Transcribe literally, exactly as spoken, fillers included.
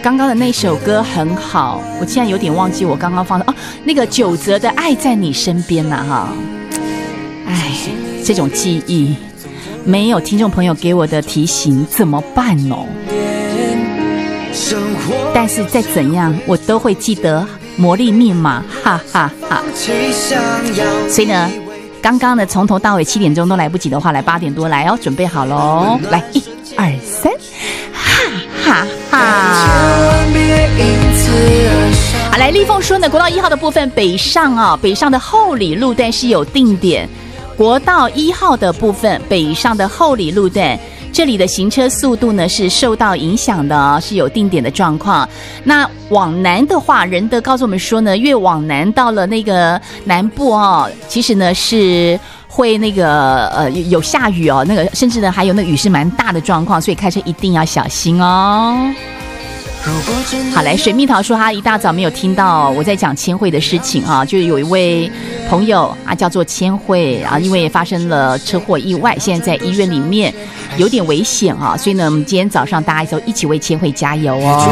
刚刚的那首歌很好，我现在有点忘记我刚刚放的哦，那个九泽的《爱在你身边》呐哈，哎，这种记忆没有听众朋友给我的提醒怎么办哦？但是再怎样，我都会记得魔力密码，哈哈哈。所以呢，刚刚呢从头到尾七点钟都来不及的话，来八点多来哦，准备好喽，来一二三，哈哈哈。好，来立凤说呢，国道一号的部分北上啊，北上的后里路段是有定点。国道一号的部分北上的后里路段，这里的行车速度呢是受到影响的哦，是有定点的状况。那往南的话，仁德告诉我们说呢，越往南到了那个南部哦，其实呢是会那个呃有下雨哦，那个甚至呢还有那个雨是蛮大的状况，所以开车一定要小心哦。好，来水蜜桃说他一大早没有听到我在讲千惠的事情啊，就有一位朋友啊叫做千惠啊，因为发生了车祸意外，现在在医院里面有点危险啊，所以呢我们今天早上大家都一起为千惠加油哦。